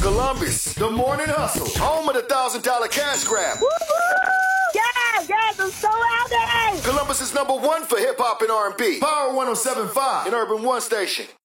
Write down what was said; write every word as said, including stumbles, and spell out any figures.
Columbus, the morning hustle, home of the thousand dollar cash grab. Woo-hoo! Yes, yes, I'm so happy! Columbus is number one for hip hop and R and B. Power one oh seven point five and Urban One Station.